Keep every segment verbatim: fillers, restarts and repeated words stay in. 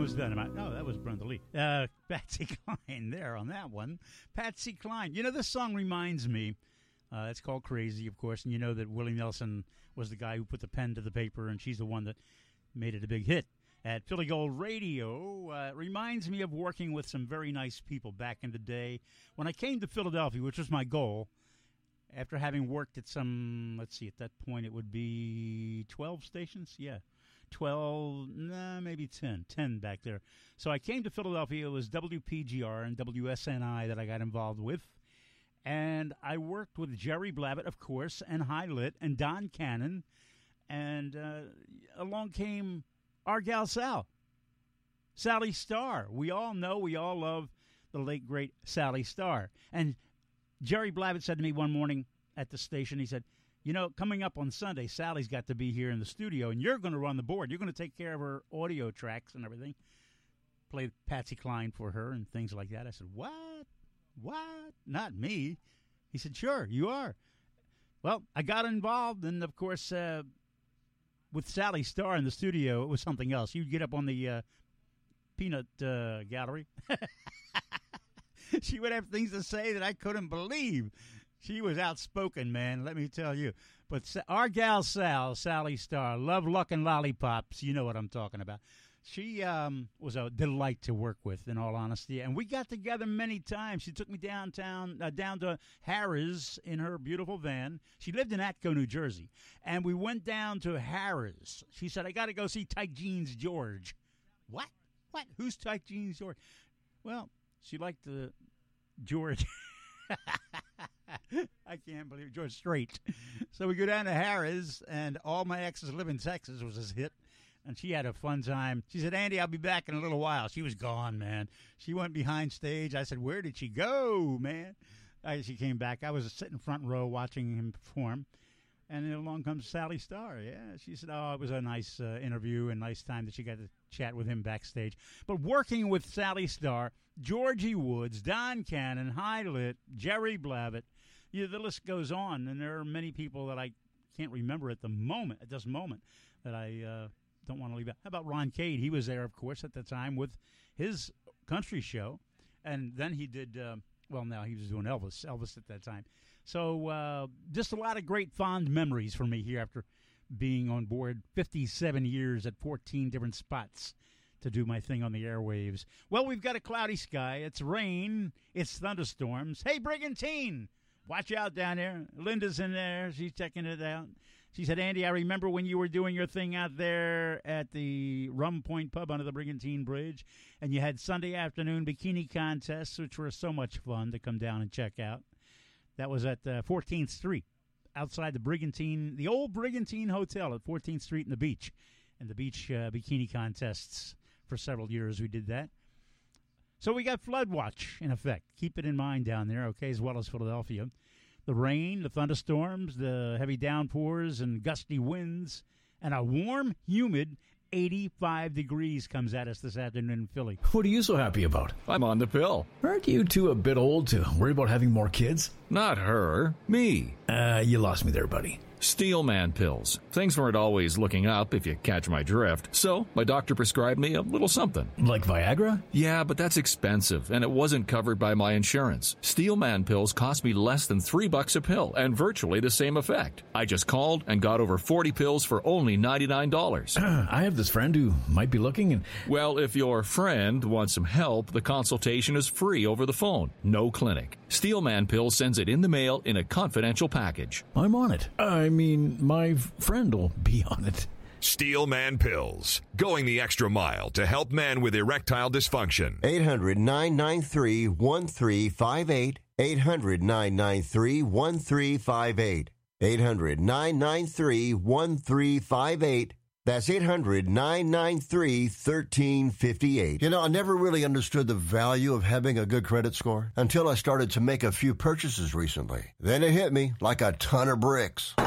was Dynamite. No, that was Brenda Lee. Uh, Patsy Cline there on that one. Patsy Cline. You know, this song reminds me, uh, it's called Crazy, of course, and you know that Willie Nelson was the guy who put the pen to the paper, and she's the one that made it a big hit at Philly Gold Radio. Uh, it reminds me of working with some very nice people back in the day. When I came to Philadelphia, which was my goal, after having worked at some, let's see, at that point it would be twelve stations? Yeah. twelve, nah, maybe ten, ten back there. So I came to Philadelphia. It was W P G R and W S N I that I got involved with. And I worked with Jerry Blavat, of course, and High Lit, and Don Cannon. And uh, along came our gal Sal, Sally Starr. We all know, we all love the late, great Sally Starr. And Jerry Blavat said to me one morning at the station, he said, you know, coming up on Sunday, Sally's got to be here in the studio, and you're going to run the board. You're going to take care of her audio tracks and everything, play Patsy Cline for her and things like that. I said, what? What? Not me. He said, sure, you are. Well, I got involved, and, of course, uh, with Sally Starr in the studio, it was something else. You'd get up on the uh, peanut uh, gallery. She would have things to say that I couldn't believe. She was outspoken, man, let me tell you. But our gal Sal, Sally Starr, love, luck, and lollipops. You know what I'm talking about. She um, was a delight to work with, in all honesty. And we got together many times. She took me downtown, uh, down to Harrah's in her beautiful van. She lived in Atco, New Jersey. And we went down to Harrah's. She said, I got to go see Tight Jeans George. What? What? Who's Tight Jeans George? Well, she liked the George. I can't believe it. George Strait. So we go down to Harrah's, and All My Exes Live in Texas was his hit. And she had a fun time. She said, Andy, I'll be back in a little while. She was gone, man. She went behind stage. I said, where did she go, man? I, she came back. I was sitting front row watching him perform. And then along comes Sally Starr. Yeah, she said, oh, it was a nice uh, interview and nice time that she got to chat with him backstage. But working with Sally Starr, Georgie Woods, Don Cannon, High Lit, Jerry Blavat, you know, the list goes on. And there are many people that I can't remember at the moment, at this moment, that I uh, don't want to leave out. How about Ron Cade? He was there, of course, at the time with his country show. And then he did, uh, well, now he was doing Elvis, Elvis at that time. So uh, just a lot of great fond memories for me here after being on board fifty-seven years at fourteen different spots to do my thing on the airwaves. Well, we've got a cloudy sky. It's rain. It's thunderstorms. Hey, Brigantine, watch out down there. Linda's in there. She's checking it out. She said, Andy, I remember when you were doing your thing out there at the Rum Point Pub under the Brigantine Bridge, and you had Sunday afternoon bikini contests, which were so much fun to come down and check out. That was at uh, fourteenth Street, outside the Brigantine, the old Brigantine Hotel at fourteenth Street and the beach. And the beach uh, bikini contests for several years we did that. So we got flood watch in effect. Keep it in mind down there, okay, as well as Philadelphia. The rain, the thunderstorms, the heavy downpours and gusty winds, and a warm, humid eighty-five degrees comes at us this afternoon in Philly. What are you so happy about? I'm on the pill. Aren't you two a bit old to worry about having more kids? Not her. Me. Uh, you lost me there, buddy. Steelman pills. Things weren't always looking up, if you catch my drift. So, my doctor prescribed me a little something. Like Viagra? Yeah, but that's expensive, and it wasn't covered by my insurance. Steelman pills cost me less than three bucks a pill, and virtually the same effect. I just called and got over forty pills for only ninety-nine dollars. I have this friend who might be looking and... Well, if your friend wants some help, the consultation is free over the phone. No clinic. Steelman Pills sends it in the mail in a confidential package. I'm on it. I mean, my friend will be on it. Steelman Pills, going the extra mile to help men with erectile dysfunction. eight hundred, nine nine three, one three five eight. eight hundred, nine nine three, one three five eight. eight hundred, nine nine three, one three five eight. That's eight hundred, nine nine three, one three five eight. You know, I never really understood the value of having a good credit score until I started to make a few purchases recently. Then it hit me like a ton of bricks.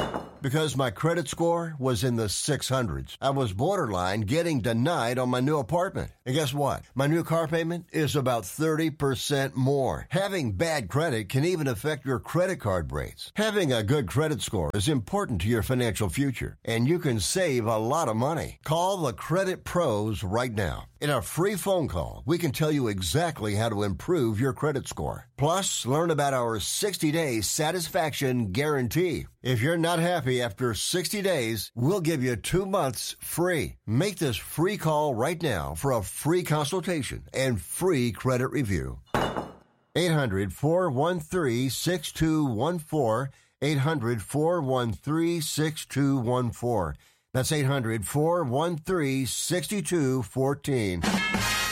Because my credit score was in the six hundreds. I was borderline getting denied on my new apartment. And guess what? My new car payment is about thirty percent more. Having bad credit can even affect your credit card rates. Having a good credit score is important to your financial future, and you can save a lot of money. Call the Credit Pros right now. In a free phone call, we can tell you exactly how to improve your credit score. Plus, learn about our sixty-day satisfaction guarantee. If you're not happy after sixty days, we'll give you two months free. Make this free call right now for a free consultation and free credit review. eight hundred, four one three, six two one four. eight hundred, four one three, six two one four. That's eight hundred, four one three, six two one four.